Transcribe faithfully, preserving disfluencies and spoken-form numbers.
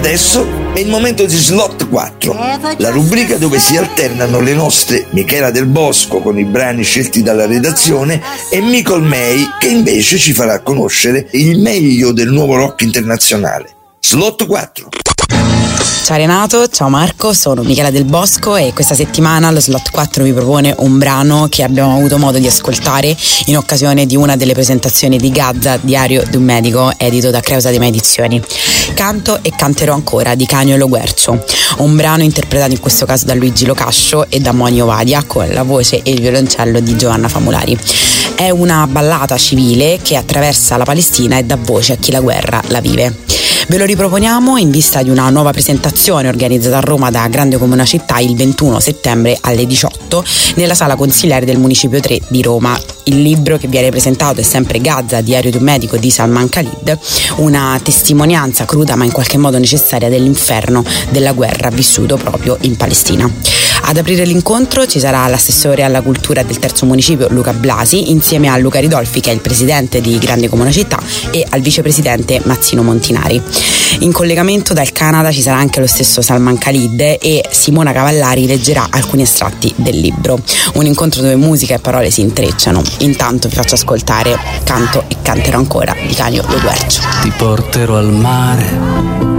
adesso è il momento di Slot quattro, la rubrica dove si alternano le nostre Michela Del Bosco con i brani scelti dalla redazione e Micol May che invece ci farà conoscere il meglio del nuovo rock internazionale. Slot quattro. Ciao Renato, ciao Marco, sono Michela Del Bosco e questa settimana lo Slot quattro vi propone un brano che abbiamo avuto modo di ascoltare in occasione di una delle presentazioni di Gazza, Diario di un medico, edito da Creusa Dema Edizioni. Canto e canterò ancora di Canio Lo Guercio, un brano interpretato in questo caso da Luigi Locascio e da Moni Ovadia con la voce e il violoncello di Giovanna Famulari. È una ballata civile che attraversa la Palestina e dà voce a chi la guerra la vive. Ve lo riproponiamo in vista di una nuova presentazione organizzata a Roma da Grande come una città il ventuno settembre alle diciotto nella sala consiliare del Municipio tre di Roma. Il libro che viene presentato è sempre Gazza, Diario di un medico di Salman Khalid, una testimonianza cruda ma in qualche modo necessaria dell'inferno della guerra vissuto proprio in Palestina. Ad aprire l'incontro ci sarà l'assessore alla cultura del terzo municipio Luca Blasi insieme a Luca Ridolfi che è il presidente di Grande come una città e al vicepresidente Mazzino Montinari. In collegamento dal Canada ci sarà anche lo stesso Salman Khalid e Simona Cavallari leggerà alcuni estratti del libro. Un incontro dove musica e parole si intrecciano. Intanto vi faccio ascoltare Canto e canterò ancora di Canio Lo Guercio. Ti porterò al mare